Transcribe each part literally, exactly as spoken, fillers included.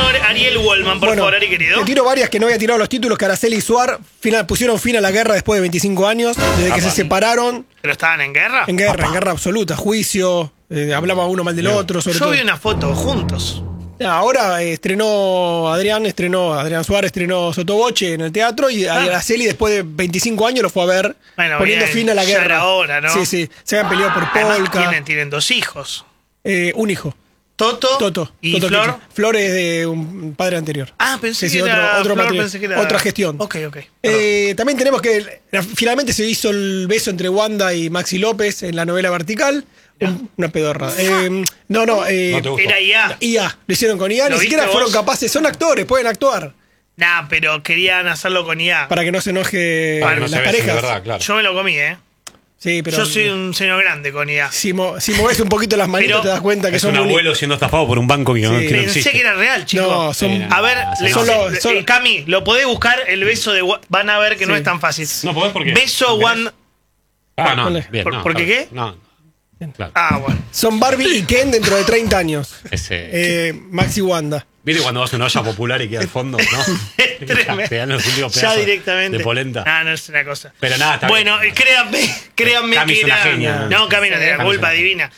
señor Ariel Wallman, por bueno, favor, Ari querido. Te tiro varias que no había tirado los títulos, que Araceli y Suar final, pusieron fin a la guerra después de veinticinco años, desde que se separaron. ¿Pero estaban en guerra? En guerra, Papá. en guerra absoluta, juicio, eh, hablaba uno mal del no. otro. Sobre Yo todo. vi una foto juntos. Ahora eh, estrenó Adrián, estrenó Adrián Suárez, estrenó Sotoboche en el teatro y ah. Araceli después de veinticinco años lo fue a ver bueno, poniendo bien, fin a la guerra. Ya era hora, ¿no? Sí, sí. Se habían peleado por Polka. Tienen, tienen dos hijos. Eh, un hijo. Toto. Toto. ¿Y Toto Flor? Kichi. Flor es de un padre anterior. Ah, pensé, sí, que, sí, era otro, otro Flor, pensé que era otra gestión. Ok, ok. Eh, también tenemos que finalmente se hizo el beso entre Wanda y Maxi López en la novela Vertical. Un, una pedorra. Eh, no, no. Eh, no era I A. I A. Lo hicieron con I A. Ni siquiera fueron vos? capaces. Son actores, pueden actuar. Nah, pero querían hacerlo con I A. Para que no se enoje Para las no parejas. Verdad, claro. Yo me lo comí, ¿eh? Sí, pero. Yo soy un señor grande con I A. Si, mo, si moves un poquito las manitas, pero te das cuenta que es son un abuelo siendo estafado por un banco que, sí. no, que no Pensé que era real, chicos. No, son. A ver, le, son le, lo, son, eh, Cami, lo podés buscar el beso de. Van a ver que sí. no es tan fácil. No podés porque. Beso One. Ah, no. Bien, ¿Por, no, ¿por qué qué? No. Claro. Ah, bueno. Son Barbie y Ken dentro de treinta años. Ese. Eh, Maxi Wanda. ¿Viste cuando vas a una olla popular y queda al fondo? ¿No? Es tremendo. Te dan los últimos ya directamente. De polenta. Ah, no es una cosa. Pero nada, está Bueno, bien. créanme, créanme Cami que es una era. genia. No, Cami no tenía culpa una... divina.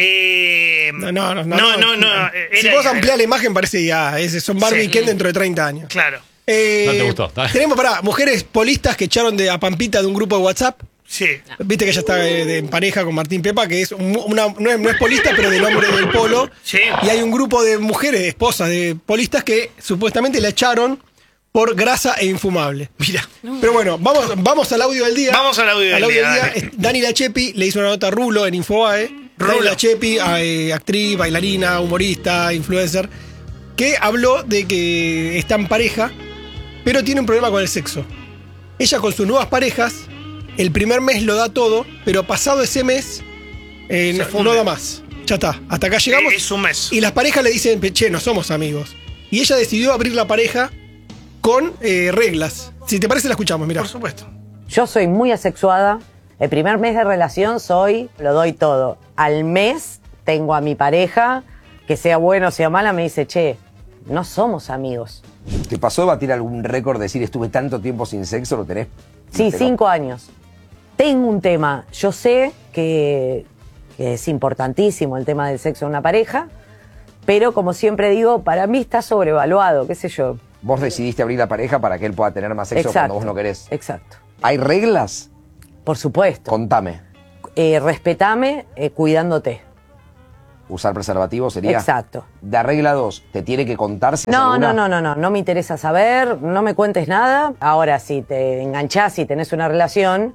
Eh, no, no, no. no, no, no, no, no. Era, si vos era, ampliás la imagen, parece ya. Es, son Barbie sí. y Ken dentro de treinta años. Claro. Eh, no te gustó. Tenemos para mujeres polistas que echaron de a Pampita de un grupo de WhatsApp. Sí. Viste que ella está de, de, en pareja con Martín Pepa, que es una, no, es, no es polista, pero del hombre del polo. Sí. Y hay un grupo de mujeres, esposas de polistas, que supuestamente la echaron por grasa e infumable. Mira. Pero bueno, vamos, vamos al audio del día. Vamos al audio del, al audio día. del día. Dani Lachepi le hizo una nota a Rulo en Infobae. Dani Lachepi, eh, actriz, bailarina, humorista, influencer, que habló de que está en pareja, pero tiene un problema con el sexo. Ella con sus nuevas parejas, el primer mes lo da todo, pero pasado ese mes eh, no, no da más. Ya está, hasta acá llegamos. Es un mes. Y las parejas le dicen, che, no somos amigos. Y ella decidió abrir la pareja con eh, reglas. Si te parece, la escuchamos, mirá. Por supuesto. Yo soy muy asexuada. El primer mes de relación soy, lo doy todo. Al mes tengo a mi pareja, que sea buena o sea mala, me dice, che, no somos amigos. ¿Te pasó de batir algún récord, decir estuve tanto tiempo sin sexo? ¿Lo tenés? Sí, cinco años. Tengo un tema. Yo sé que, que es importantísimo el tema del sexo en una pareja, pero como siempre digo, para mí está sobrevaluado, qué sé yo. Vos decidiste abrir la pareja para que él pueda tener más sexo. Exacto, cuando vos no querés. Exacto. ¿Hay reglas? Por supuesto. Contame. Eh, respetame eh, cuidándote. ¿Usar preservativo sería? Exacto. De regla dos, ¿te tiene que contar si No, alguna? no, no, no, no, no me interesa saber, no me cuentes nada. Ahora, si te enganchás y tenés una relación,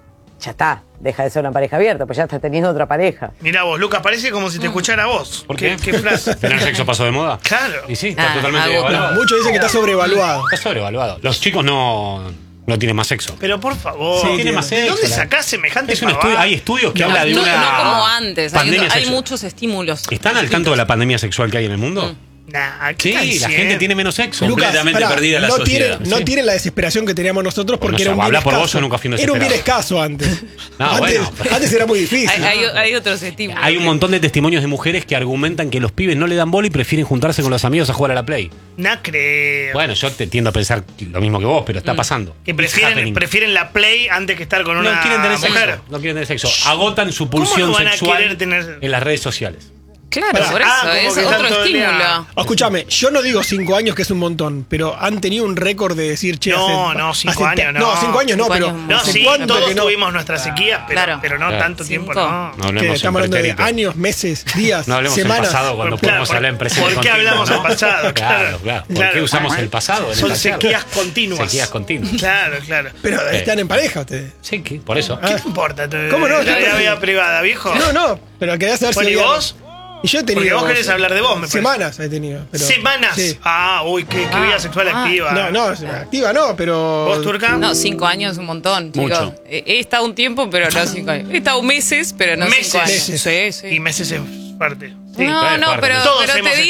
ya está, deja de ser una pareja abierta, pues ya estás teniendo otra pareja. Mirá vos, Lucas, parece como si te escuchara vos. ¿Por qué? ¿Qué, qué frase? ¿Tener sexo pasó de moda? Claro. Y sí, está Ah, totalmente algo devaluado. No, muchos dicen que está sobrevaluado. Está sobrevaluado. Los chicos no, no tienen más sexo. Pero por favor, Sí, tiene más ¿de sexo. dónde sacás semejante Es un pavada? estudio, hay estudios que No, hablan de No, una no como antes, hay, pandemia hay sexual. muchos estímulos. ¿Están al tanto de la pandemia sexual que hay en el mundo? Mm. Nah, ¿qué Sí, la diciendo? gente tiene menos sexo. Lucas, completamente pará, perdida la no sociedad. Tienen, no Sí. tienen la desesperación que teníamos nosotros porque Bueno, era un habla bien por escaso. vos, yo nunca fui un Era un bien desesperado. escaso antes. No, antes, bueno. antes era muy difícil. Hay, hay, hay otros estímulos. Hay un montón de testimonios de mujeres que argumentan que los pibes no le dan bola y prefieren juntarse con los amigos a jugar a la Play. No creo. Bueno, yo te tiendo a pensar lo mismo que vos, pero está pasando. Que It's prefieren, happening. prefieren la play antes que estar con una No quieren tener mujer. sexo. No quieren tener sexo. Agotan su ¿Cómo pulsión no van a sexual querer tener- en las redes sociales. Claro, Pará. por eso, Ah, como es que otro están todo el día- estímulo. Escúchame, yo no digo cinco años, que es un montón, pero han tenido un récord de decir, che, No, hace- no, cinco hace- años no. No, cinco años no, Cinco pero. años No, ¿hace sí, cuánto todos que no? tuvimos nuestras sequías, pero, Claro. pero no Claro. tanto tiempo, Cinco. no. No ¿Qué? hablemos en Estamos hablando de pretérito. años, meses, días, No hablemos semanas. en pasado cuando Claro, podemos por- hablar en presente. ¿por qué continuo, hablamos ¿no? en pasado? Claro, Claro. claro. ¿Por Claro. qué usamos el pasado? en Son esta charla? sequías continuas. Sequías continuas. Claro, claro. Pero Eh. están en pareja ustedes. Sí, ¿qué? Por eso. ¿Qué te importa? ¿Cómo no? La vida, vida privada, viejo. No, no, pero quería saber Bueno, si ¿y había- vos? Y yo he tenido. Porque vos querés hablar de vos, me parece. Semanas he tenido. pero- ¿Semanas? Sí. Ah, uy, qué, qué vida sexual ah. activa. No, no, activa no, pero. ¿Vos, Turca? No, cinco años es un montón, chicos. Mucho. He, he estado un tiempo, pero no cinco años. He estado meses, pero no Meses. cinco años. Meses. Sí, sí. Y meses es fuerte. Sí. no, es no, fuerte. pero, Todos pero hemos te digo, estado meses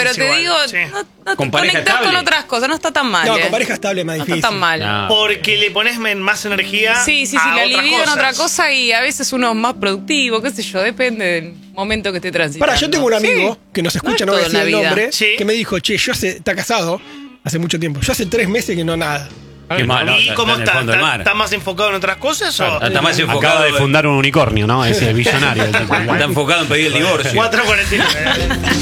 pero te igual, digo, sí. no, no Con te pareja conectás con estable. otras cosas, no está tan mal. No, eh. con pareja estable es más No difícil. está tan mal. No. Porque le pones men- más energía. Sí, sí, sí, a la otras libido en cosas. otra cosa y a veces uno es más productivo, qué sé yo, depende del momento que esté transitando. Para, yo tengo un amigo Sí. que nos escucha, No no, es voy a todo decir en el la nombre, vida. Sí. que me dijo, che, yo hace, está casado hace mucho tiempo. Yo hace tres meses que no nada. Qué malo. ¿Y Está- cómo está en el está? fondo del ¿Está, mar. está más enfocado en otras cosas o...? Está más enfocado, Acaba de fundar un unicornio, ¿no? Ese billonario. el tipo. está enfocado en pedir el divorcio. cuatro cuarenta y nueve